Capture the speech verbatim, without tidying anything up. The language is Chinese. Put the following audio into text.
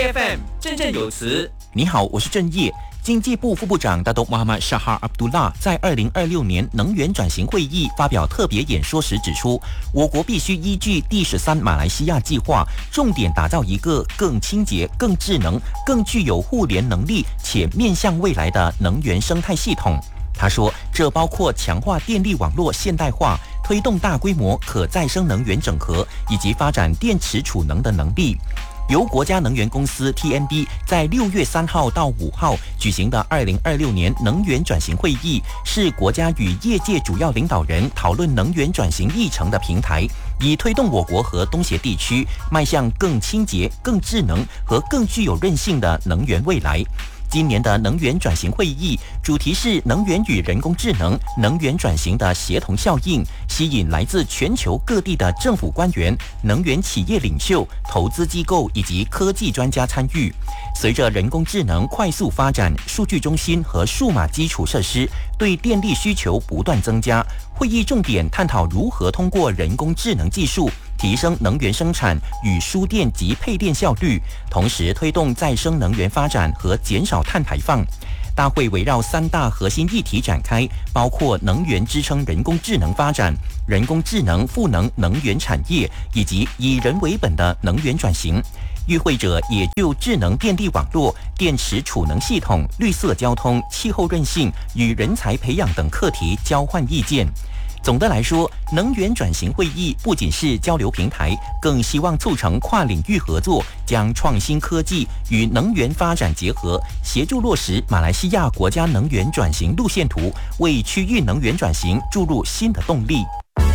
F M 振振有词。 你好，我是郑业。经济部副部长大都穆罕默沙哈阿卜杜拉在二零二六年能源转型会议发表特别演说时指出，我国必须依据第十三马来西亚计划，重点打造一个更清洁、更智能、更具有互联能力且面向未来的能源生态系统。他说，这包括强化电力网络现代化，推动大规模可再生能源整合，以及发展电池储能的能力。由国家能源公司 T N B 在六月三号到五号举行的二零二六年能源转型会议，是国家与业界主要领导人讨论能源转型议程的平台，以推动我国和东协地区迈向更清洁、更智能和更具有韧性的能源未来。今年的能源转型会议主题是能源与人工智能、能源转型的协同效应，吸引来自全球各地的政府官员、能源企业领袖、投资机构以及科技专家参与。随着人工智能快速发展，数据中心和数码基础设施对电力需求不断增加。会议重点探讨如何通过人工智能技术提升能源生产与输电及配电效率，同时推动再生能源发展和减少碳排放。大会围绕三大核心议题展开，包括能源支撑人工智能发展、人工智能赋能能源产业，以及以人为本的能源转型。与会者也就智能电力网络、电池储能系统、绿色交通、气候韧性与人才培养等课题交换意见。总的来说，能源转型会议不仅是交流平台，更希望促成跨领域合作，将创新科技与能源发展结合，协助落实马来西亚国家能源转型路线图，为区域能源转型注入新的动力。